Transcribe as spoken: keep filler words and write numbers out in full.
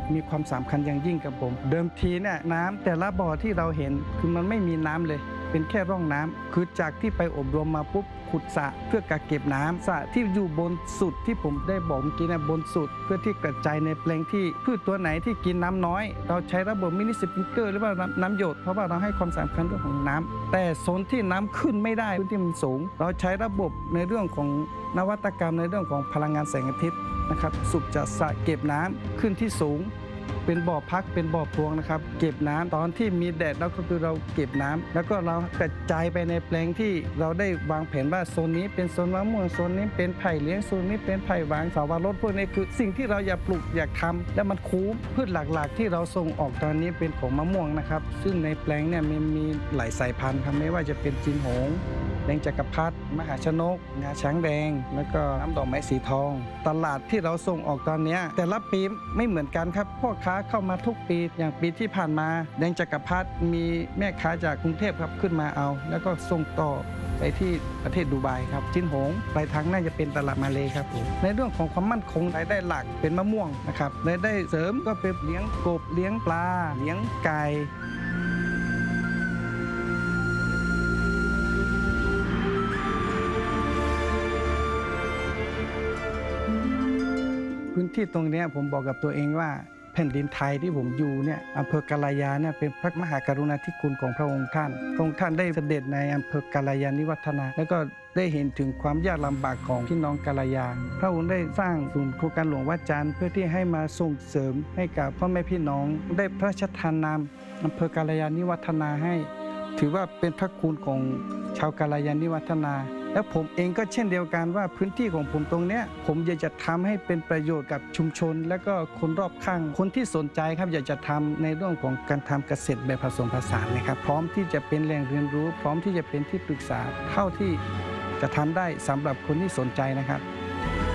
มีความสำคัญอย่างยิ่งกับผมเดิมทีเนี่ยน้ำแต่ละบ่อที่เราเห็นคือมันไม่มีน้ำเลยเป็นแค่ร่องน้ำคือจากที่ไปอบรมมาปุ๊บขุดสระเพื่อกักเก็บน้ำสระที่อยู่บนสุดที่ผมได้บอกเมื่อกี้นะบนสุดเพื่อที่กระจายในแปลงที่พืชตัวไหนที่กินน้ำน้อยเราใช้ระบบมินิสปริงเกอร์หรือว่าน้ำหยดเพราะว่าเราให้ความสำคัญเรื่องของน้ำแต่โซนที่น้ำขึ้นไม่ได้พื้นที่มันสูงเราใช้ระบบในเรื่องของนวัตกรรมในเรื่องของพลังงานแสงอาทิตย์นะครับสุดจะสระเก็บน้ำขึ้นที่สูงเป็นบ่อพักเป็นบ่อพรวงนะครับเก็บน้ำตอนที่มีแดดแล้วก็คือเราเก็บน้ำแล้วก็เรากระจายไปในแปลงที่เราได้วางแผนว่าโซนนี้เป็นโซนมะม่วงโซนนี้เป็นไผ่เลี้ยงโซนนี้เป็นไผ่หวานสาวรสพวกนี้คือสิ่งที่เราอยากปลูกอยากทำและมันคุ้มพืชหลักๆที่เราส่งออกตอนนี้เป็นของมะม่วงนะครับซึ่งในแปลงเนี่ยมีมีหลายสายพันธุ์ครับไม่ว่าจะเป็นจีนหงแดงจักรพรรดิมหาชนกงาช้างแดงแล้วก็น้ำดอกไม้สีทองตลาดที่เราส่งออกตอนนี้แต่ละปีไม่เหมือนกันครับพ่อค้าเข้ามาทุกปีอย่างปีที่ผ่านมาแดงจักรพรรดิมีแม่ค้าจากกรุงเทพครับขึ้นมาเอาแล้วก็ส่งต่อไปที่ประเทศดูไบครับจินหงปลายทางน่าจะเป็นตลาดมาเลครับผมในเรื่องของความมั่นคงรายได้หลักเป็นมะม่วงนะครับรายได้เสริมก็เป็นเลี้ยงกบเลี้ยงปลาเลี้ยงไก่พื้นที่ตรงนี้ผมบอกกับตัวเองว่าแผ่นดินไทยที่ผมอยู่เนี่ยอำเภอกาลายาเนี่ยเป็นพระมหากรุณาธิคุณของพระองค์ท่านพระองค์ท่านได้เสด็จในอำเภอกาลายานิวัฒนาแล้วก็ได้เห็นถึงความยากลำบากของพี่น้องกาลายาพระองค์ได้สร้างศูนย์โครงการหลวงวัดจันทร์เพื่อที่ให้มาส่งเสริมให้กับพ่อแม่พี่น้องได้พระราชทานนามอำเภอกาลายานิวัฒนาให้ถือว่าเป็นพระคุณของชาวกาลายานิวัฒนาและผมเองก็เช่นเดียวกันว่าพื้นที่ของผมตรงนี้ผมอยากจะทำให้เป็นประโยชน์กับชุมชนและก็คนรอบข้างคนที่สนใจครับอยากจะทำในเรื่องของการทำเกษตรแบบผสมผสานนะครับพร้อมที่จะเป็นแหล่งเรียนรู้พร้อมที่จะเป็นที่ปรึกษาเท่าที่จะทำได้สำหรับคนที่สนใจนะครับ